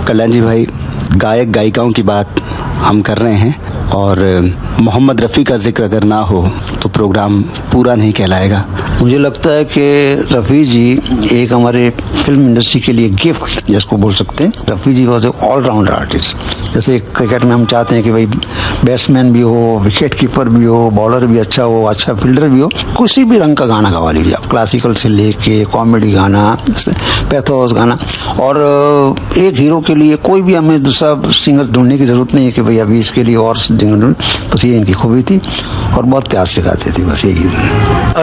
कल्याण जी भाई, गायक गायिकाओं की बात हम कर रहे हैं और मोहम्मद रफ़ी का जिक्र अगर ना हो तो प्रोग्राम पूरा नहीं कहलाएगा। मुझे लगता है कि रफ़ी जी एक हमारे फिल्म इंडस्ट्री के लिए गिफ्ट जिसको बोल सकते हैं। रफ़ी जी वॉज ए ऑलराउंडर आर्टिस्ट। जैसे क्रिकेट में हम चाहते हैं कि भाई बैट्समैन भी हो, विकेट कीपर भी हो, बॉलर भी अच्छा हो, अच्छा फील्डर भी हो, किसी भी रंग का गाना गवा लीजिए आप, क्लासिकल से लेके कॉमेडी गाना, पैथोस गाना। और एक हीरो के लिए कोई भी हमें दूसरा सिंगर ढूंढने की जरूरत नहीं है कि भाई अभी इसके लिए और सिंगर, बस ये इनकी खूबी थी और बहुत प्यार से गाते थे, बस यही।